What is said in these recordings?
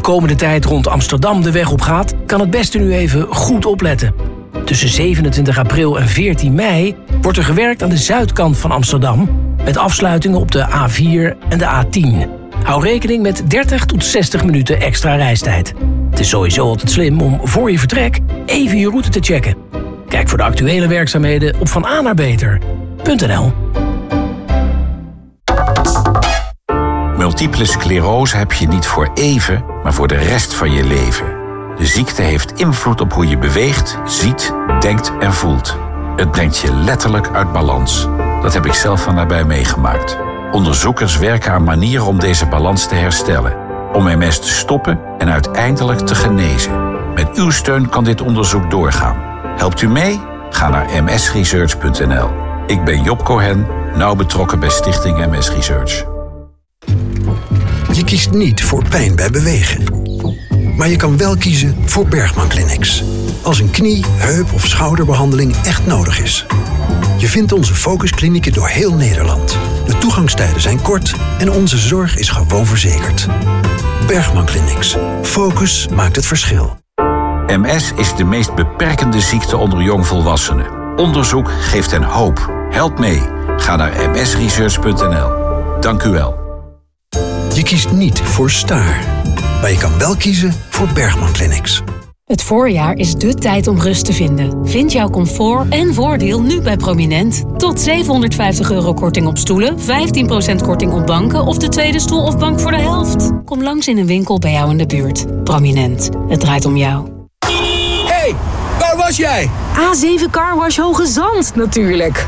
komende tijd rond Amsterdam de weg op gaat, kan het beste nu even goed opletten. Tussen 27 april en 14 mei wordt er gewerkt aan de zuidkant van Amsterdam, met afsluitingen op de A4 en de A10. Hou rekening met 30 tot 60 minuten extra reistijd. Het is sowieso altijd slim om voor je vertrek even je route te checken. Kijk voor de actuele werkzaamheden op vananabeter.nl. Multiple sclerose heb je niet voor even, maar voor de rest van je leven. De ziekte heeft invloed op hoe je beweegt, ziet, denkt en voelt. Het brengt je letterlijk uit balans. Dat heb ik zelf van nabij meegemaakt. Onderzoekers werken aan manieren om deze balans te herstellen. Om MS te stoppen en uiteindelijk te genezen. Met uw steun kan dit onderzoek doorgaan. Helpt u mee? Ga naar msresearch.nl. Ik ben Job Cohen, nauw betrokken bij Stichting MS Research. Je kiest niet voor pijn bij bewegen. Maar je kan wel kiezen voor Bergman Clinics. Als een knie-, heup- of schouderbehandeling echt nodig is. Je vindt onze focusklinieken door heel Nederland. De toegangstijden zijn kort en onze zorg is gewoon verzekerd. Bergman Clinics. Focus maakt het verschil. MS is de meest beperkende ziekte onder jongvolwassenen. Onderzoek geeft hen hoop. Help mee. Ga naar msresearch.nl. Dank u wel. Je kiest niet voor Staar. Maar je kan wel kiezen voor Bergman Clinics. Het voorjaar is dé tijd om rust te vinden. Vind jouw comfort en voordeel nu bij Prominent. Tot €750 korting op stoelen, 15% korting op banken of de tweede stoel of bank voor de helft. Kom langs in een winkel bij jou in de buurt. Prominent, het draait om jou. Hey, waar was jij? A7 Carwash Hoge Zand, natuurlijk.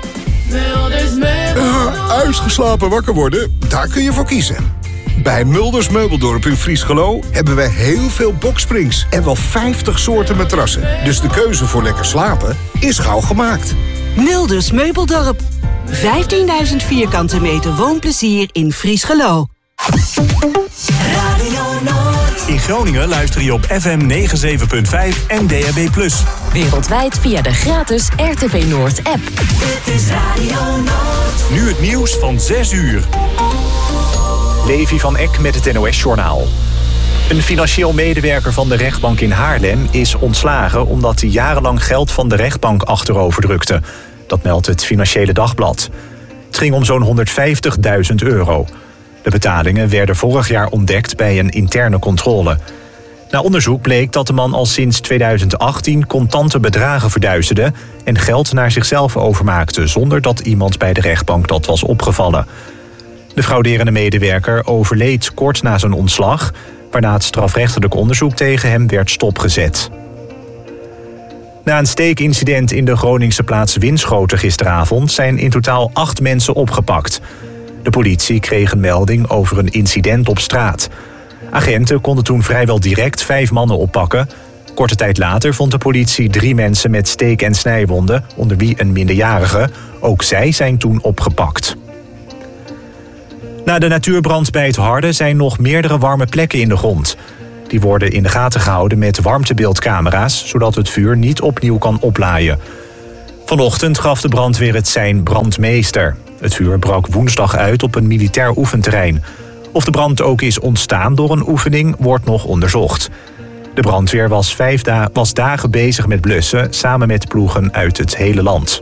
Uitgeslapen wakker worden, daar kun je voor kiezen. Bij Mulders Meubeldorp in Friesgelo hebben we heel veel boksprings en wel 50 soorten matrassen. Dus de keuze voor lekker slapen is gauw gemaakt. Mulders Meubeldorp. 15.000 vierkante meter woonplezier in Friesgelo. Radio Noord. In Groningen luister je op FM 97.5 en DAB+. Wereldwijd via de gratis RTV Noord app. Dit is Radio Noord. Nu het nieuws van 6 uur. Levi van Eck met het NOS-journaal. Een financieel medewerker van de rechtbank in Haarlem is ontslagen omdat hij jarenlang geld van de rechtbank achteroverdrukte. Dat meldt het Financiële Dagblad. Het ging om zo'n €150.000. De betalingen werden vorig jaar ontdekt bij een interne controle. Na onderzoek bleek dat de man al sinds 2018 contante bedragen verduisterde en geld naar zichzelf overmaakte zonder dat iemand bij de rechtbank dat was opgevallen. De frauderende medewerker overleed kort na zijn ontslag, waarna het strafrechtelijk onderzoek tegen hem werd stopgezet. Na een steekincident in de Groningse plaats Winschoten gisteravond zijn in totaal 8 mensen opgepakt. De politie kreeg een melding over een incident op straat. Agenten konden toen vrijwel direct 5 mannen oppakken. Korte tijd later vond de politie 3 mensen met steek- en snijwonden, onder wie een minderjarige. Ook zij zijn toen opgepakt. Na de natuurbrand bij het Harde zijn nog meerdere warme plekken in de grond. Die worden in de gaten gehouden met warmtebeeldcamera's, zodat het vuur niet opnieuw kan oplaaien. Vanochtend gaf de brandweer het sein brandmeester. Het vuur brak woensdag uit op een militair oefenterrein. Of de brand ook is ontstaan door een oefening, wordt nog onderzocht. De brandweer was dagen bezig met blussen, samen met ploegen uit het hele land.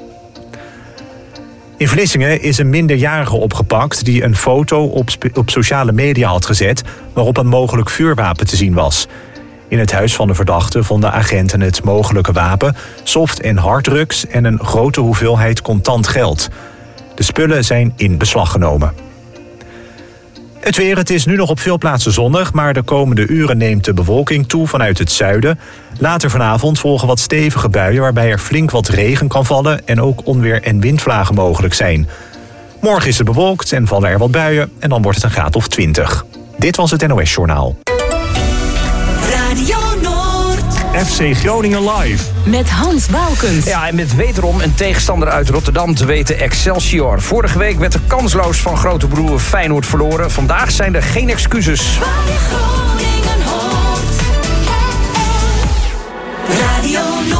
In Vlissingen is een minderjarige opgepakt die een foto op sociale media had gezet waarop een mogelijk vuurwapen te zien was. In het huis van de verdachte vonden agenten het mogelijke wapen, soft- en harddrugs en een grote hoeveelheid contant geld. De spullen zijn in beslag genomen. Het weer, het is nu nog op veel plaatsen zonnig, maar de komende uren neemt de bewolking toe vanuit het zuiden. Later vanavond volgen wat stevige buien waarbij er flink wat regen kan vallen en ook onweer- en windvlagen mogelijk zijn. Morgen is het bewolkt en vallen er wat buien en dan wordt het een graad of 20. Dit was het NOS-journaal. Radio Noord. FC Groningen live. Met Hans Waalkens. Ja, en met wederom een tegenstander uit Rotterdam, te weten Excelsior. Vorige week werd er kansloos van grote broer Feyenoord verloren. Vandaag zijn er geen excuses. Waar je Groningen hoort. Radio Noord.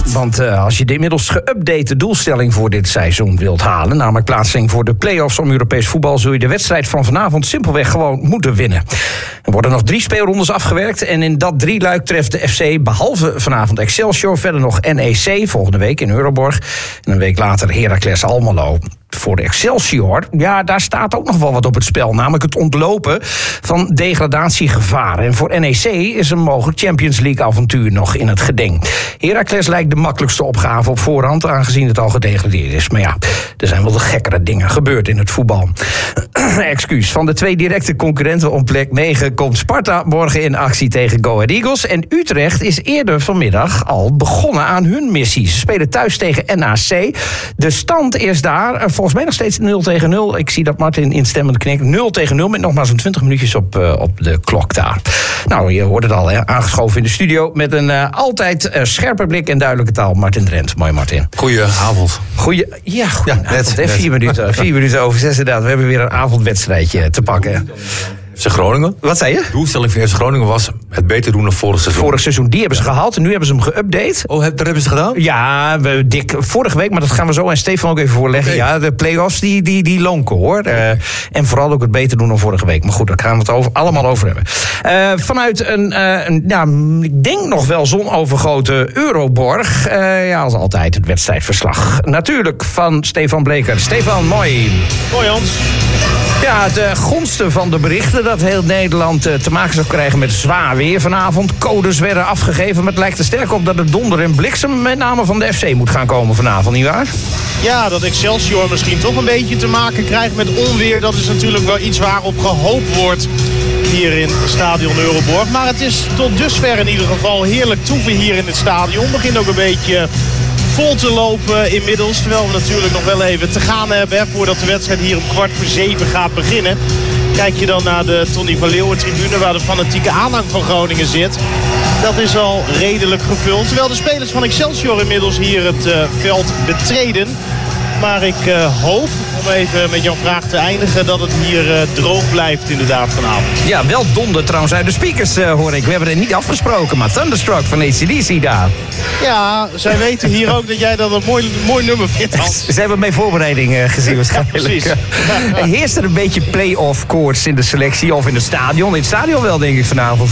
Want als je de inmiddels geüpdate doelstelling voor dit seizoen wilt halen, namelijk plaatsing voor de play-offs om Europees voetbal, zul je de wedstrijd van vanavond simpelweg gewoon moeten winnen. Er worden nog 3 speelrondes afgewerkt en in dat 3-luik treft de FC behalve vanavond Excelsior verder nog NEC volgende week in Euroborg en een week later Heracles Almelo. Voor de Excelsior, ja, daar staat ook nog wel wat op het spel. Namelijk het ontlopen van degradatiegevaar. En voor NEC is een mogelijk Champions League avontuur nog in het geding. Heracles lijkt de makkelijkste opgave op voorhand, aangezien het al gedegradeerd is. Maar ja, er zijn wel de gekkere dingen gebeurd in het voetbal. Excuus. Van de 2 directe concurrenten om plek 9 komt Sparta morgen in actie tegen Go Ahead Eagles. En Utrecht is eerder vanmiddag al begonnen aan hun missie. Ze spelen thuis tegen NAC. De stand is daar volgens mij nog steeds 0-0. Ik zie dat Martin instemmend knikt. 0-0 met nog maar zo'n 20 minuutjes op de klok daar. Nou, je hoort het al, hè? Aangeschoven in de studio met een altijd scherpe blik en duidelijke taal. Martin Drent. Mooi, Martin. Goedenavond. Goedenavond. 4 minuten over 6 inderdaad. We hebben weer een avondwedstrijdje te pakken. FC Groningen. Wat zei je? De doelstelling van FC Groningen was het beter doen dan vorig seizoen. Vorig seizoen, die hebben ze gehaald en nu hebben ze hem geüpdate. Oh, daar hebben ze gedaan? Ja, dik vorige week, maar dat gaan we zo aan Stefan ook even voorleggen. Okay. Ja, de play-offs die lonken, hoor. En vooral ook het beter doen dan vorige week. Maar goed, daar gaan we het allemaal over hebben. Vanuit ik denk nog wel zonovergoten Euroborg. Als altijd het wedstrijdverslag. Natuurlijk van Stefan Bleker. Stefan, mooi. Mooi, Hans. Ja, de gonsten van de berichten dat heel Nederland te maken zou krijgen met zwaar weer vanavond. Codes werden afgegeven, maar het lijkt er sterk op dat het donder en bliksem met name van de FC moet gaan komen vanavond, nietwaar? Ja, dat Excelsior misschien toch een beetje te maken krijgt met onweer. Dat is natuurlijk wel iets waarop gehoopt wordt hier in het stadion Euroborg. Maar het is tot dusver in ieder geval heerlijk toeven hier in het stadion. Begint ook een beetje vol te lopen inmiddels. Terwijl we natuurlijk nog wel even te gaan hebben voordat de wedstrijd hier om 6:15 gaat beginnen. Kijk je dan naar de Tony van Leeuwen tribune waar de fanatieke aanhang van Groningen zit. Dat is al redelijk gevuld. Terwijl de spelers van Excelsior inmiddels hier het veld betreden. Maar ik hoop, om even met jouw vraag te eindigen, dat het hier droog blijft inderdaad vanavond. Ja, wel donder trouwens uit de speakers hoor ik. We hebben het niet afgesproken, maar Thunderstruck van AC/DC daar. Ja, zij weten hier ook dat jij dat een mooi nummer vindt, Hans. Ze hebben mijn voorbereiding gezien waarschijnlijk. Ja, precies. Heerst er een beetje play-off koorts in de selectie of in het stadion? In het stadion wel, denk ik, vanavond.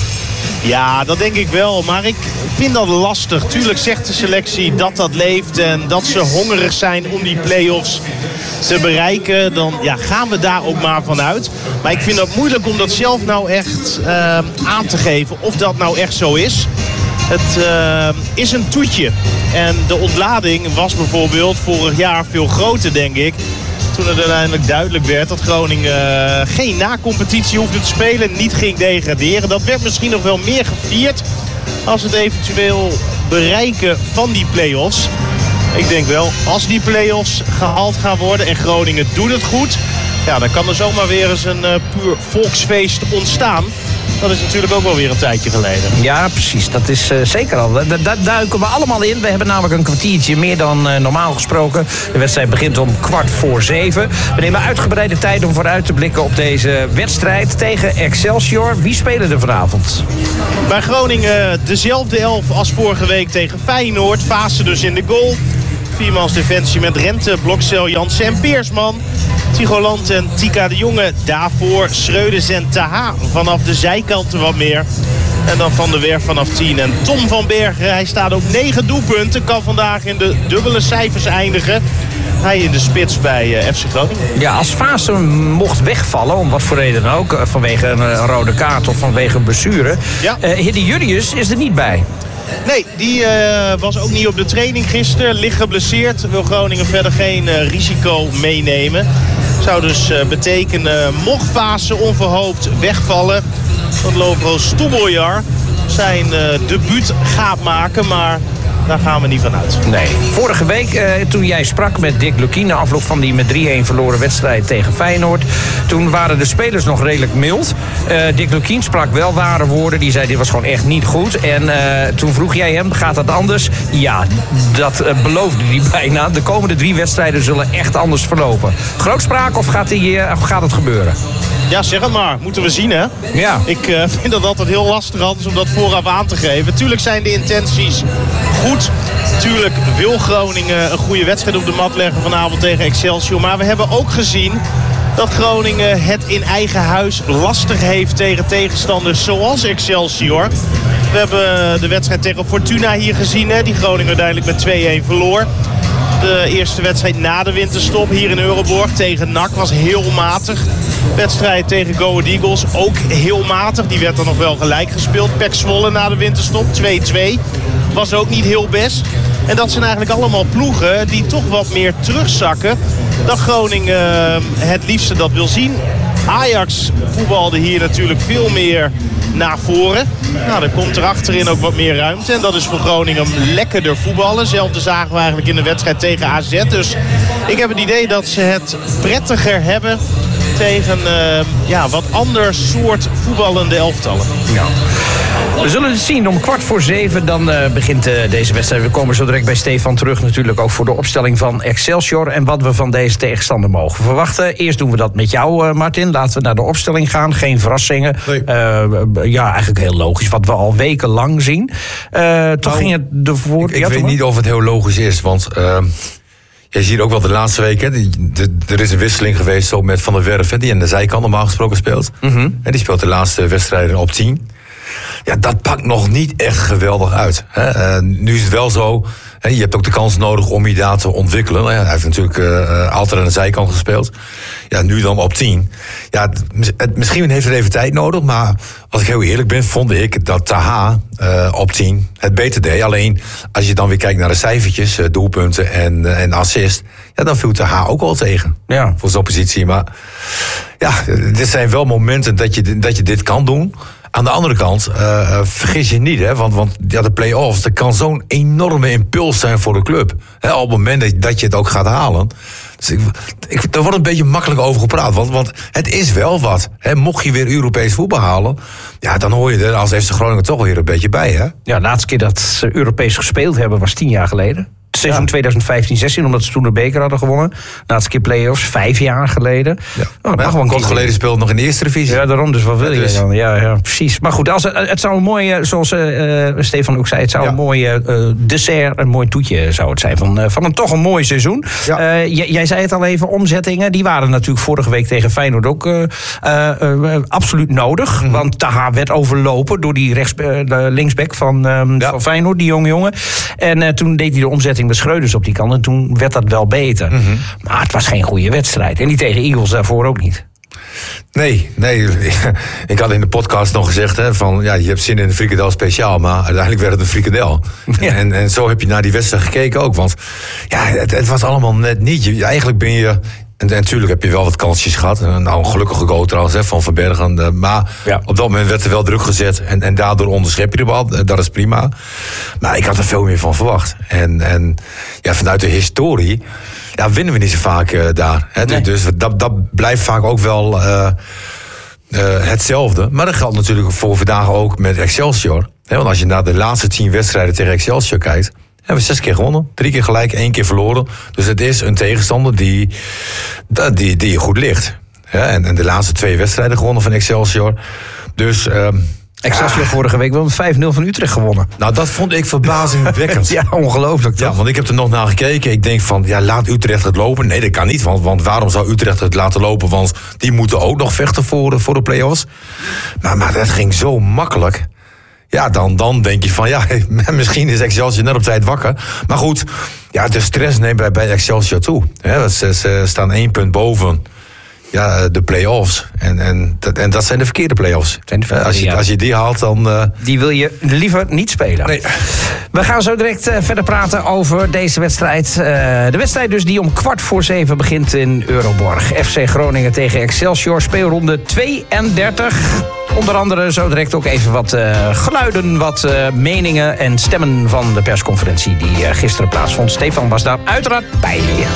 Ja, dat denk ik wel. Maar ik vind dat lastig. Tuurlijk zegt de selectie dat dat leeft en dat ze hongerig zijn om die play-offs te bereiken. Dan gaan we daar ook maar vanuit. Maar ik vind dat moeilijk om dat zelf nou echt aan te geven. Of dat nou echt zo is. Het is een toetje. En de ontlading was bijvoorbeeld vorig jaar veel groter, denk ik. Toen het uiteindelijk duidelijk werd dat Groningen geen na-competitie hoefde te spelen. Niet ging degraderen. Dat werd misschien nog wel meer gevierd als het eventueel bereiken van die play-offs. Ik denk wel, als die play-offs gehaald gaan worden en Groningen doet het goed, ja, dan kan er zomaar weer eens een puur volksfeest ontstaan. Dat is natuurlijk ook wel weer een tijdje geleden. Ja, precies. Dat is zeker al. Daar duiken we allemaal in. We hebben namelijk een kwartiertje meer dan normaal gesproken. De wedstrijd begint om 6:15. We nemen uitgebreide tijd om vooruit te blikken op deze wedstrijd tegen Excelsior. Wie spelen er vanavond? Bij Groningen dezelfde 11 als vorige week tegen Feyenoord. Fase dus in de goal. Viermans defensie met Rente, Blokcel, Jansen en Peersman. Tigolant en Tika de Jonge. Daarvoor Schreuders en Taha vanaf de zijkanten wat meer. En dan Van der Werf vanaf 10. En Tom van Bergen, hij staat ook 9 doelpunten. Kan vandaag in de dubbele cijfers eindigen. Hij in de spits bij FC Groningen. Ja, als Fase mocht wegvallen, om wat voor reden ook. Vanwege een rode kaart of vanwege een blessure. Ja. Hidde Jurrius is er niet bij. Nee, die was ook niet op de training gisteren. Licht geblesseerd. Wil Groningen verder geen risico meenemen. Zou dus betekenen, mocht Fase onverhoopt wegvallen, dat Lovro Stoebeljar zijn debuut gaat maken. Maar daar gaan we niet van uit. Nee. Vorige week, toen jij sprak met Dick Lukien na afloop van die met 3-1 verloren wedstrijd tegen Feyenoord, toen waren de spelers nog redelijk mild. Dick Lukien sprak wel ware woorden. Die zei, dit was gewoon echt niet goed. En toen vroeg jij hem, gaat dat anders? Ja, dat beloofde hij bijna. De komende 3 wedstrijden zullen echt anders verlopen. Grootspraak of gaat het gebeuren? Ja, zeg het maar. Moeten we zien, hè? Ja. Ik vind dat altijd heel lastig anders om dat vooraf aan te geven. Tuurlijk zijn de intenties goed. Natuurlijk wil Groningen een goede wedstrijd op de mat leggen vanavond tegen Excelsior. Maar we hebben ook gezien dat Groningen het in eigen huis lastig heeft tegen tegenstanders zoals Excelsior. We hebben de wedstrijd tegen Fortuna hier gezien, hè, die Groningen uiteindelijk met 2-1 verloor. De eerste wedstrijd na de winterstop hier in Euroborg tegen NAC was heel matig. Wedstrijd tegen Go Ahead Eagles ook heel matig. Die werd dan nog wel gelijk gespeeld. PEC Zwolle na de winterstop 2-2. Was ook niet heel best. En dat zijn eigenlijk allemaal ploegen die toch wat meer terugzakken dan Groningen het liefste dat wil zien. Ajax voetbalde hier natuurlijk veel meer naar voren. Nou, er komt er achterin ook wat meer ruimte. En dat is voor Groningen lekkerder voetballen. Hetzelfde zagen we eigenlijk in de wedstrijd tegen AZ. Dus ik heb het idee dat ze het prettiger hebben tegen wat ander soort voetballende elftallen. Ja. We zullen het zien. Om 6:15 dan begint deze wedstrijd. We komen zo direct bij Stefan terug natuurlijk ook voor de opstelling van Excelsior en wat we van deze tegenstander mogen verwachten. Eerst doen we dat met jou, Martin. Laten we naar de opstelling gaan. Geen verrassingen. Nee. Eigenlijk heel logisch. Wat we al wekenlang zien. Toch ging het ervoor... Ik weet niet of het heel logisch is, want... Je ziet ook wel de laatste weken, er is een wisseling geweest zo met Van der Werf, die aan de zijkant normaal gesproken speelt. Mm-hmm. En die speelt de laatste wedstrijden op 10. Ja, dat pakt nog niet echt geweldig uit. Nu is het wel zo, je hebt ook de kans nodig om je daar te ontwikkelen. Hij heeft natuurlijk altijd aan de zijkant gespeeld. Ja, nu dan op 10. Ja, misschien heeft het even tijd nodig, maar als ik heel eerlijk ben, vond ik dat Taha op 10 het beter deed. Alleen, als je dan weer kijkt naar de cijfertjes, doelpunten en assist, ja, dan viel Taha ook al tegen. Ja. Voor zo'n positie. Maar ja, dit zijn wel momenten dat je dit kan doen. Aan de andere kant, vergis je niet, hè, want de play-offs, dat kan zo'n enorme impuls zijn voor de club. Hè, op het moment dat je het ook gaat halen. Dus daar wordt een beetje makkelijk over gepraat, want het is wel wat. Hè. Mocht je weer Europees voetbal halen, ja, dan hoor je er als FC Groningen toch weer een beetje bij. Hè? Ja, de laatste keer dat ze Europees gespeeld hebben was 10 jaar geleden. Seizoen 2015-16, omdat ze toen de beker hadden gewonnen. Laatste keer play-offs, 5 jaar geleden. Ja. Kort geleden speelde nog in de eerste divisie. Ja, daarom, dus wat wil je dan? Ja, precies. Maar goed, het zou een mooie, zoals Stefan ook zei, het zou een mooie dessert, een mooi toetje zou het zijn van een toch een mooi seizoen. Ja. Jij zei het al even, omzettingen, die waren natuurlijk vorige week tegen Feyenoord ook absoluut nodig. Mm-hmm. Want Taha werd overlopen door die linksback van Feyenoord, die jongen. En toen deed hij de omzetting met Schreuders op die kant en toen werd dat wel beter. Mm-hmm. Maar het was geen goede wedstrijd. En die tegen Eagles daarvoor ook niet. Nee. Ik had in de podcast nog gezegd, hè, van je hebt zin in een frikandel speciaal, maar uiteindelijk werd het een frikandel. Ja. En zo heb je naar die wedstrijd gekeken ook, want het was allemaal net niet. Eigenlijk ben je... En natuurlijk heb je wel wat kansjes gehad. Nou, een gelukkige goal trouwens, hè, van Bergen. Maar op dat moment werd er wel druk gezet. En daardoor onderschep je de bal. Dat is prima. Maar ik had er veel meer van verwacht. En vanuit de historie winnen we niet zo vaak daar. Hè. Nee. Dus dat blijft vaak ook wel hetzelfde. Maar dat geldt natuurlijk voor vandaag ook met Excelsior. Hè, want als je naar de laatste 10 wedstrijden tegen Excelsior kijkt, hebben we 6 keer gewonnen, 3 keer gelijk, 1 keer verloren. Dus het is een tegenstander die je goed ligt. Ja, en de laatste 2 wedstrijden gewonnen van Excelsior. Dus... Excelsior vorige week wel met 5-0 van Utrecht gewonnen. Nou, dat vond ik verbazingwekkend. Ja, ongelooflijk toch? Ja, want ik heb er nog naar gekeken. Ik denk van, laat Utrecht het lopen. Nee, dat kan niet, want waarom zou Utrecht het laten lopen? Want die moeten ook nog vechten voor de play-offs. Maar dat ging zo makkelijk. Ja, dan denk je van, misschien is Excelsior net op tijd wakker. Maar goed, de stress neemt bij Excelsior toe. Ze staan 1 punt boven de play-offs. En dat zijn de verkeerde play-offs. Als je die haalt, dan... Die wil je liever niet spelen. Nee. We gaan zo direct verder praten over deze wedstrijd. De wedstrijd dus die om 6:15 begint in Euroborg. FC Groningen tegen Excelsior, speelronde 32... Onder andere zo direct ook even wat geluiden, wat meningen en stemmen van de persconferentie die gisteren plaatsvond. Stefan was daar uiteraard bij.